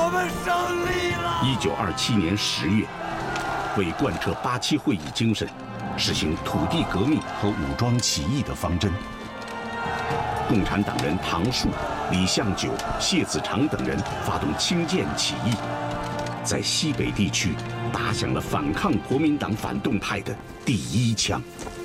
们胜利了 ！1927年10月，为贯彻87会议精神，实行土地革命和武装起义的方针，共产党人唐树、李相九、谢子长等人发动清涧起义，在西北地区打响了反抗国民党反动派的第一枪。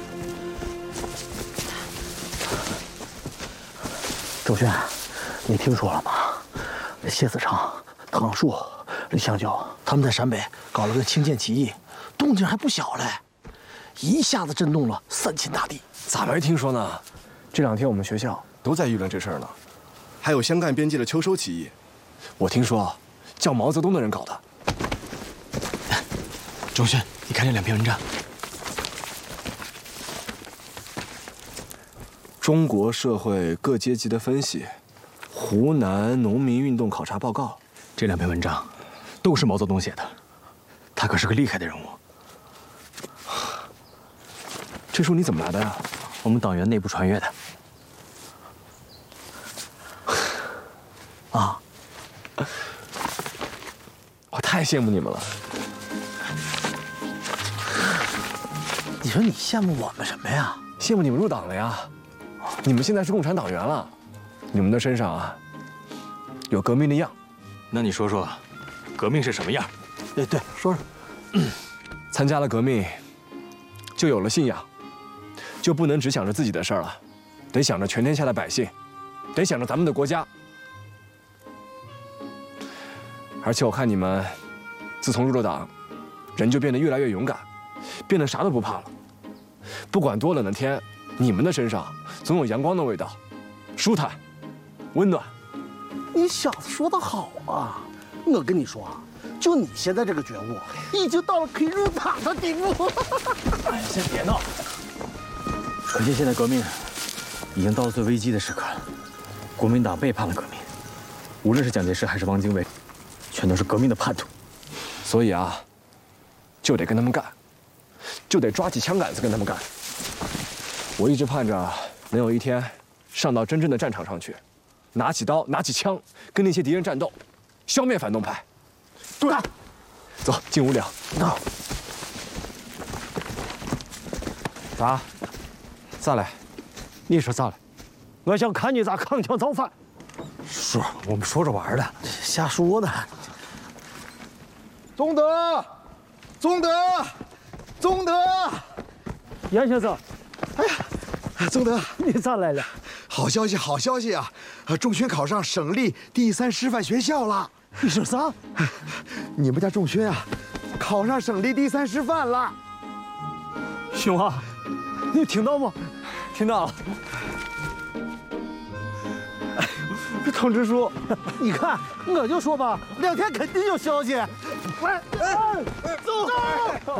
周轩，你听说了吗？谢子长、唐树、李相九他们在陕北搞了个清涧起义，动静还不小嘞，一下子震动了三秦大地。 咋没听说呢？这2天我们学校都在议论这事儿呢。 还有湘赣边界的秋收起义， 我听说叫毛泽东的人搞的。 周轩，你看这2篇文章。 中国社会各阶级的分析，湖南农民运动考察报告， 这2篇文章都是毛泽东写的，他可是个厉害的人物。 这书你怎么来的呀？ 我们党员内部传阅的。啊， 我太羡慕你们了。 你说你羡慕我们什么呀？ 羡慕你们入党了呀！你们现在是共产党员了，你们的身上啊有革命的样。 那你说说，革命是什么样？对，说说。 参加了革命，就有了信仰，就不能只想着自己的事儿了，得想着全天下的百姓，得想着咱们的国家。而且我看你们，自从入了党，人就变得越来越勇敢，变得啥都不怕了。不管多冷的天，你们的身上总有阳光的味道，舒坦，温暖。 你小子说得好啊！我跟你说，就你现在这个觉悟，已经到了可以入党的地步。哎，先别闹。可见现在革命已经到了最危机的时刻了，国民党背叛了革命，无论是蒋介石还是汪精卫，全都是革命的叛徒。 所以啊，就得跟他们干，就得抓起枪杆子跟他们干。我一直盼着能有一天上到真正的战场上去，拿起刀，拿起枪，跟那些敌人战斗，消灭反动派。对，走进屋聊。 走。 咋？咋了？你说咋了？我想看你咋扛枪造反。说，我们说着玩的， 瞎说呢。 宗德，宗德，宗德！ 严先生， 哎呀，宗德， 你咋来了？ 好消息，好消息啊！仲勋考上省立第3师范学校了。 你说啥？ 你们家仲勋啊，考上省立第3师范了。 兄啊，你听到吗？ 听到了。 通知书，你看，我就说吧，2天肯定有消息。来，走。